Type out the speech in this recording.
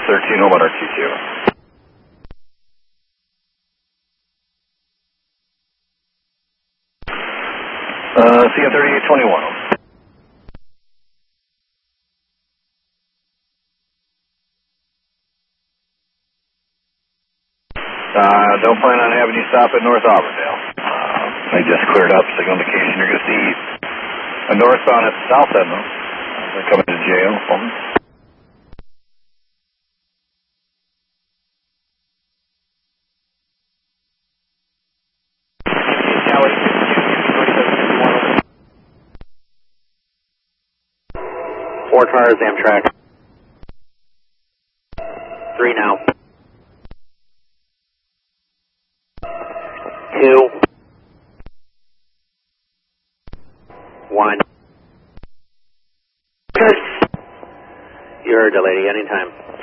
13, what about RTQ? CN 3821. Don't plan on having you stop at North Auburndale. I just cleared up, signal indication you're going to see a northbound at the south end, though. They're coming to jail. Four cars, Amtrak. 3 now. 2. 1. You're delayed anytime.